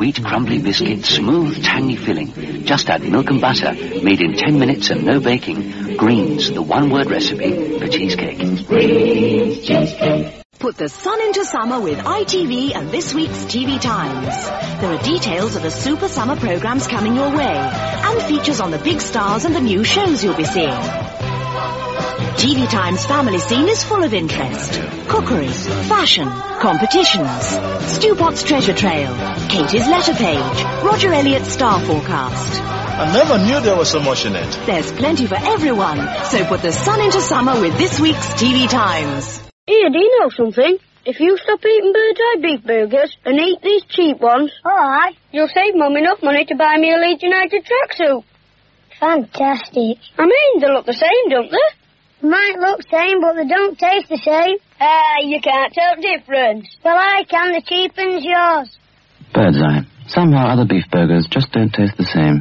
Sweet crumbly biscuit, smooth tangy filling. Just add milk and butter, made in 10 minutes and no baking. Greens, the one-word recipe for cheesecake. Greens cheesecake. Put the sun into summer with ITV and this week's TV Times. There are details of the super summer programs coming your way and features on the big stars and the new shows you'll be seeing. TV Times family scene is full of interest. Cookery, fashion, competitions, Stewpot's treasure trail, Katie's letter page, Roger Elliott's star forecast. I never knew there was so much in it. There's plenty for everyone, so put the sun into summer with this week's TV Times. Here, do you know something? If you stop eating Bird's Eye beef burgers and eat these cheap ones, alright, you'll save Mum enough money to buy me a Leeds United tracksuit. Fantastic. I mean, they look the same, don't they? Might look same, but they don't taste the same. You can't tell difference. Well, I can. The cheap one's yours. Bird's Eye. Somehow other beef burgers just don't taste the same.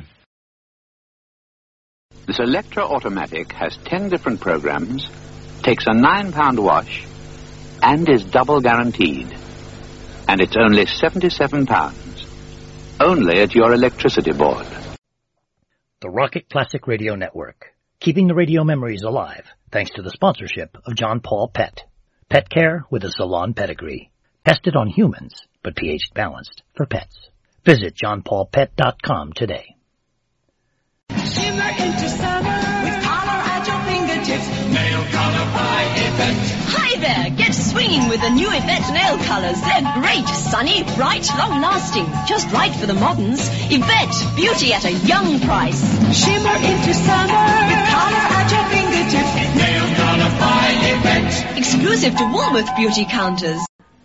This Electra Automatic has 10 different programs, takes a £9 wash, and is double guaranteed. And it's only £77. Only at your electricity board. The Rocket Classic Radio Network. Keeping the radio memories alive, thanks to the sponsorship of John Paul Pet. Pet care with a salon pedigree. Tested on humans, but pH balanced for pets. Visit johnpaulpet.com today. Shimmer into summer with color at your fingertips. Nail color by Yvette. Hi there, get swinging with the new Yvette nail colors. They're great, sunny, bright, long-lasting, just right for the moderns. Yvette, beauty at a young price. Shimmer into summer with color at your fingertips. Nail color by Yvette. Exclusive to Woolworth beauty counters.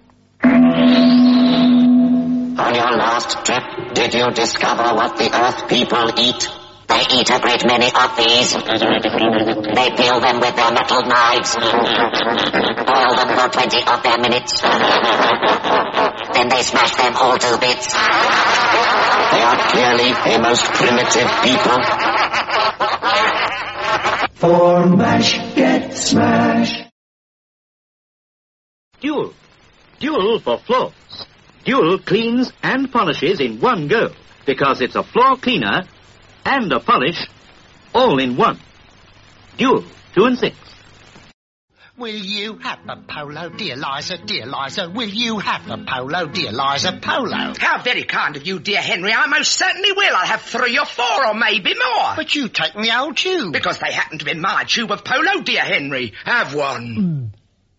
On your last trip, did you discover what the Earth people eat? They eat a great many of these. They peel them with their metal knives. Boil them for 20 of their minutes. Then they smash them all to bits. They are clearly a most primitive people. For MASH, get smash. Dual. Dual for floors. Dual cleans and polishes in one go, because it's a floor cleaner and a polish all in one. Dual 2 and 6. Will you have a polo, dear Liza, dear Liza? Will you have a polo, dear Liza, polo? How very kind of you, dear Henry. I most certainly will. I'll have 3 or 4 or maybe more. But you take the old tube. Because they happen to be my tube of polo, dear Henry. Have one.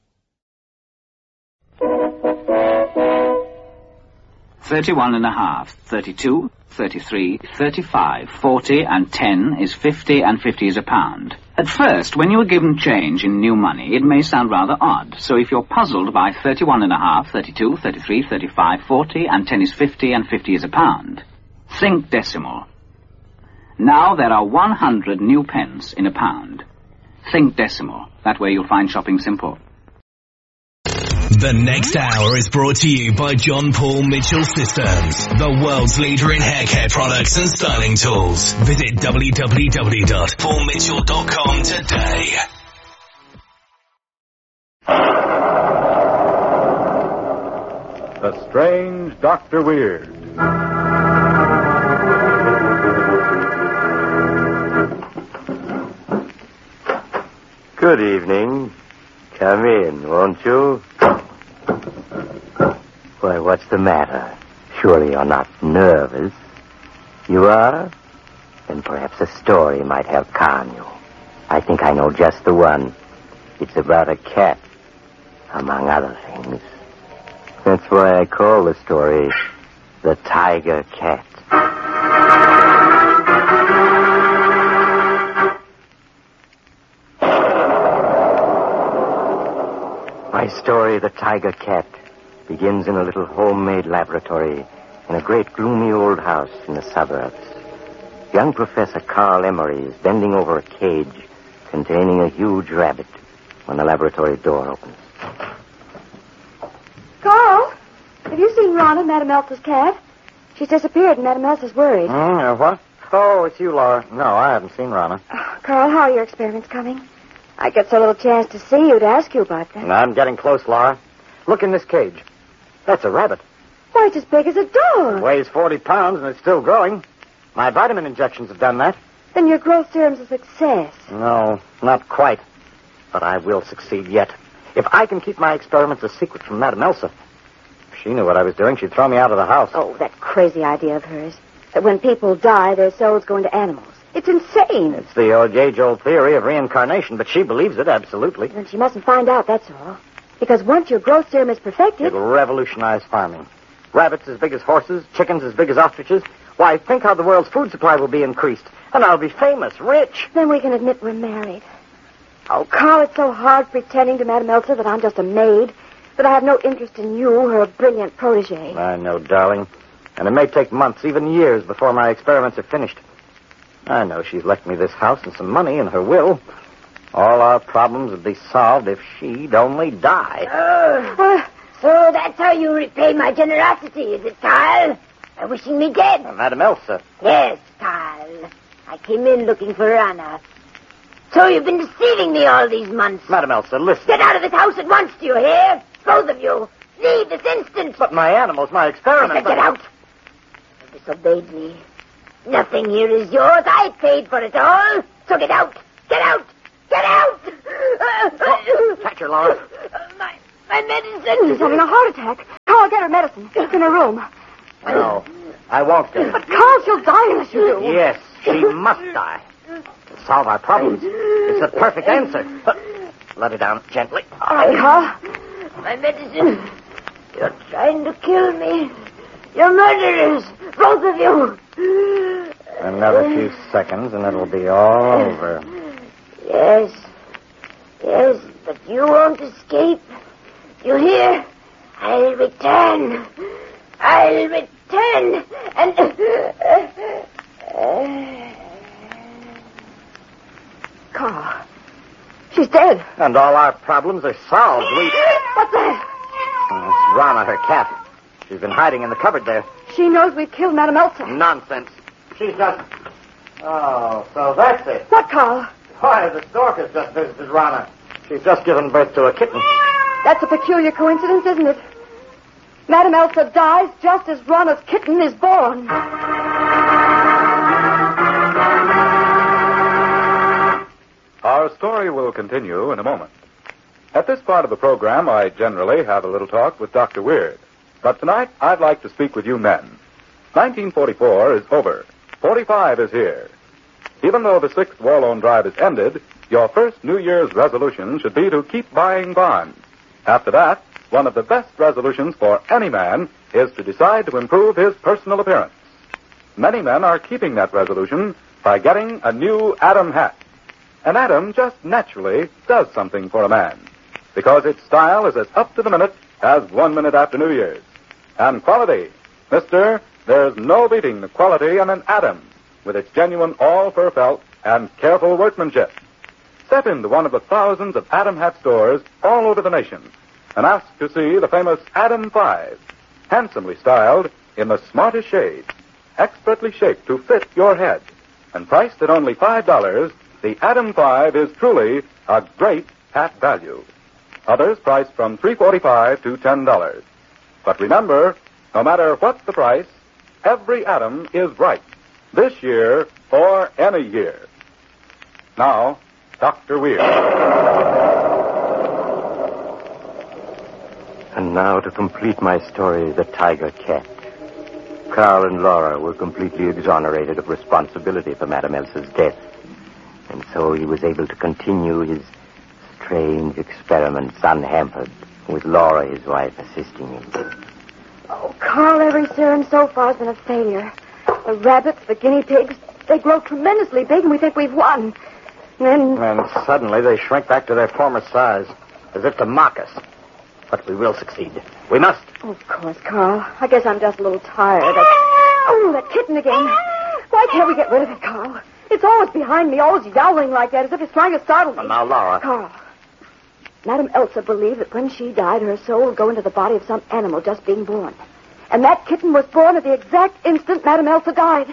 31 and a half, 32, 33, 35, 40 and 10 is 50 and 50 is a pound. At first, when you are given change in new money, it may sound rather odd. So if you're puzzled by 31 and a half, 32, 33, 35, 40 and 10 is 50 and 50 is a pound, think decimal. Now there are 100 new pence in a pound. Think decimal. That way you'll find shopping simple. The next hour is brought to you by John Paul Mitchell Systems, the world's leader in hair care products and styling tools. Visit www.paulmitchell.com today. The Strange Dr. Weird. Good evening. Come in, won't you? Why, what's the matter? Surely you're not nervous. You are? Then perhaps a story might help calm you. I think I know just the one. It's about a cat, among other things. That's why I call the story The Tiger Cat. My story, The Tiger Cat, begins in a little homemade laboratory in a great gloomy old house in the suburbs. Young Professor Carl Emery is bending over a cage containing a huge rabbit when the laboratory door opens. Carl, have you seen Rana, Madame Elsa's cat? She's disappeared and Madame Elsa's worried. What? Oh, it's you, Laura. No, I haven't seen Rana. Oh, Carl, how are your experiments coming? I get so little chance to see you to ask you about them. I'm getting close, Laura. Look in this cage. That's a rabbit. Why, it's as big as a dog. It weighs 40 pounds and it's still growing. My vitamin injections have done that. Then your growth serum's a success. No, not quite. But I will succeed yet. If I can keep my experiments a secret from Madame Elsa. If she knew what I was doing, she'd throw me out of the house. Oh, that crazy idea of hers. That when people die, their souls go into animals. It's insane. It's the age-old theory of reincarnation, but she believes it, absolutely. Then she mustn't find out, that's all. Because once your growth serum is perfected... It'll revolutionize farming. Rabbits as big as horses, chickens as big as ostriches. Why, think how the world's food supply will be increased. And I'll be famous, rich. Then we can admit we're married. Oh, Carl, it's so hard pretending to Madame Elsa that I'm just a maid, that I have no interest in you, her brilliant protégé. I know, darling. And it may take months, even years, before my experiments are finished. I know she's left me this house and some money in her will. All our problems would be solved if she'd only die. So that's how you repay my generosity, is it, Carl? By wishing me dead? Madame Elsa. Yes, Carl. I came in looking for Anna. So you've been deceiving me all these months. Madame Elsa, listen. Get out of this house at once, do you hear? Both of you. Leave this instant. But my animals, my experiments... I said get out. You disobeyed me. Nothing here is yours. I paid for it all. So get out. Get out. Get out. Catch her, Laura. My medicine. She's having a heart attack. Carl, get her medicine. It's in her room. No, I won't get it. But Carl, she'll die unless you do. Yes, she must die. To solve our problems. It's the perfect answer. Let her down gently. All right, Carl. My medicine. You're trying to kill me. You're murderers. Both of you. Another few seconds and it'll be all over. Yes. Yes, but you won't escape. You hear? I'll return. I'll return. And... Carl. She's dead. And all our problems are solved. What's that? It's Rana, her cat. She's been hiding in the cupboard there. She knows we've killed Madame Elsa. Nonsense. She's just... Oh, so that's it. What, Carl? Why, the stork has just visited Rana. She's just given birth to a kitten. That's a peculiar coincidence, isn't it? Madame Elsa dies just as Rana's kitten is born. Our story will continue in a moment. At this part of the program, I generally have a little talk with Dr. Weird. But tonight, I'd like to speak with you men. 1944 is over. 45 is here. Even though the 6th War Loan Drive is ended, your first New Year's resolution should be to keep buying bonds. After that, one of the best resolutions for any man is to decide to improve his personal appearance. Many men are keeping that resolution by getting a new Adam hat. An Adam just naturally does something for a man, because its style is as up to the minute as 1 minute after New Year's. And quality, mister, there's no beating the quality in an Adam, with its genuine all-fur felt and careful workmanship. Step into one of the thousands of Adam hat stores all over the nation and ask to see the famous Adam 5, handsomely styled in the smartest shade, expertly shaped to fit your head, and priced at only $5, the Adam 5 is truly a great hat value. Others priced from $3.45 to $10. But remember, no matter what the price, every Adam is right, this year or any year. Now, Dr. Weir. And now to complete my story, the tiger cat. Carl and Laura were completely exonerated of responsibility for Madame Elsa's death. And so he was able to continue his strange experiments unhampered, with Laura, his wife, assisting him. Oh, Carl, every serum so far has been a failure. The rabbits, the guinea pigs, they grow tremendously big and we think we've won. And suddenly they shrink back to their former size, as if to mock us. But we will succeed. We must. Oh, of course, Carl. I guess I'm just a little tired. That kitten again. Why can't we get rid of it, Carl? It's always behind me, always yowling like that, as if it's trying to startle me. Well, now, Laura. Carl, Madame Elsa believed that when she died, her soul would go into the body of some animal just being born. And that kitten was born at the exact instant Madame Elsa died.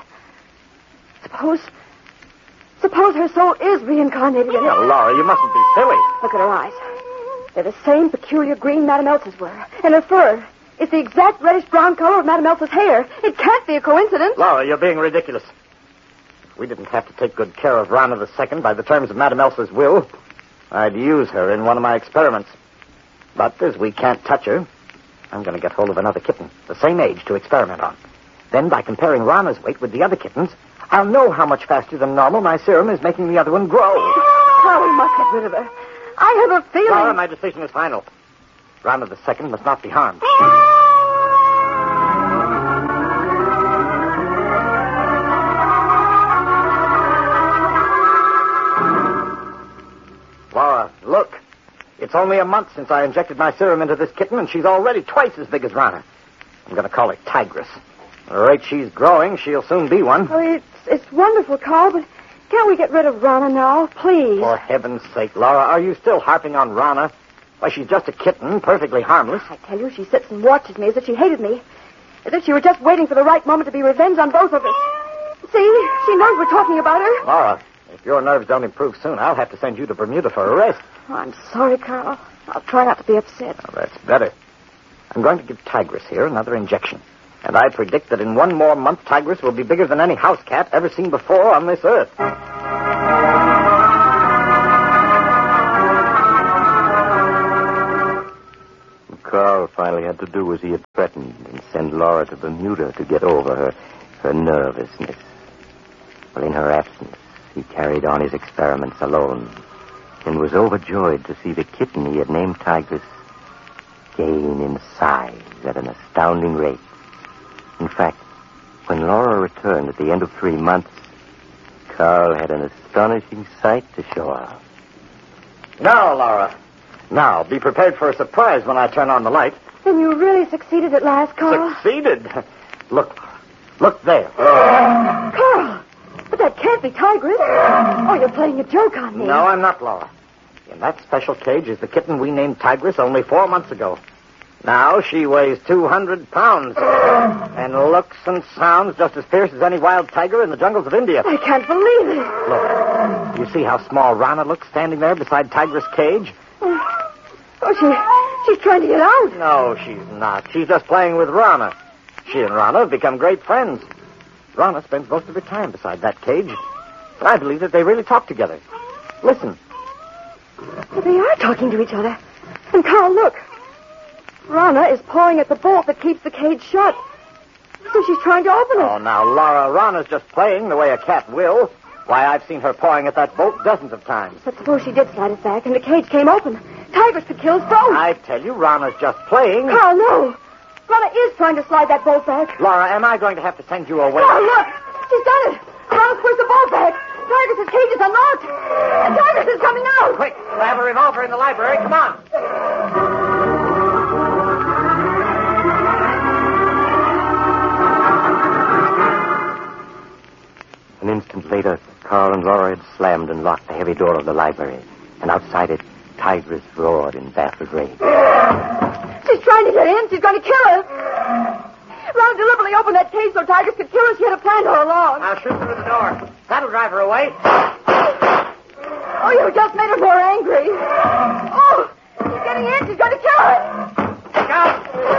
Suppose her soul is reincarnated in it. Now, Laura, you mustn't be silly. Look at her eyes. They're the same peculiar green Madame Elsa's were. And her fur, It's the exact reddish-brown color of Madame Elsa's hair. It can't be a coincidence. Laura, you're being ridiculous. If we didn't have to take good care of Rana II by the terms of Madame Elsa's will, I'd use her in one of my experiments. But as we can't touch her, I'm going to get hold of another kitten, the same age, to experiment on. Then, by comparing Rana's weight with the other kittens, I'll know how much faster than normal my serum is making the other one grow. Carl, we must get rid of her. I have a feeling... Laura, my decision is final. Rana II must not be harmed. Laura, look. It's only a month since I injected my serum into this kitten, and she's already twice as big as Rana. I'm going to call her Tigress. At the rate she's growing, she'll soon be one. Oh, it's wonderful, Carl, but can't we get rid of Rana now, please? For heaven's sake, Laura, are you still harping on Rana? Why, she's just a kitten, perfectly harmless. I tell you, she sits and watches me as if she hated me. As if she were just waiting for the right moment to be revenged on both of us. See, she knows we're talking about her. Laura, if your nerves don't improve soon, I'll have to send you to Bermuda for a rest. Oh, I'm sorry, Carl. I'll try not to be upset. Oh, that's better. I'm going to give Tigress here another injection. And I predict that in one more month, Tigress will be bigger than any house cat ever seen before on this earth. Carl finally had to do as he had threatened and send Laura to Bermuda to get over her nervousness. Well, in her absence, he carried on his experiments alone and was overjoyed to see the kitten he had named Tigress gain in size at an astounding rate. In fact, when Laura returned at the end of 3 months, Carl had an astonishing sight to show her. Now, Laura. Now, be prepared for a surprise when I turn on the light. Then you really succeeded at last, Carl. Succeeded? Look, look there. Carl! But that can't be Tigress. Oh, you're playing a joke on me. No, I'm not, Laura. In that special cage is the kitten we named Tigress only 4 months ago. Now she weighs 200 pounds and looks and sounds just as fierce as any wild tiger in the jungles of India. I can't believe it. Look, you see how small Rana looks standing there beside Tigress' cage? Oh, she's trying to get out. No, she's not. She's just playing with Rana. She and Rana have become great friends. Rana spends most of her time beside that cage. And I believe that they really talk together. Listen. Well, they are talking to each other. And Carl, look. Rana is pawing at the bolt that keeps the cage shut. So she's trying to open it. Oh, now, Laura, Rana's just playing the way a cat will. Why, I've seen her pawing at that bolt dozens of times. But suppose she did slide it back and the cage came open. Tigress could kill us both. I tell you, Rana's just playing. Carl, no. Rana is trying to slide that bolt back. Laura, am I going to have to send you away? Carl, look. She's done it. Rana's pushed the bolt back. Tigress' cage is unlocked. And Tigress is coming out. Quick, I have a revolver in the library. Come on. An instant later, Carl and Laura had slammed and locked the heavy door of the library. And outside it, Tigress roared in baffled rage. She's trying to get in. She's going to kill us. Rana deliberately opened that cage so Tigress could kill us. She had a plan all along. I'll shoot through the door. That'll drive her away. Oh, you just made her more angry. Oh, she's getting in. She's going to kill us. Look out.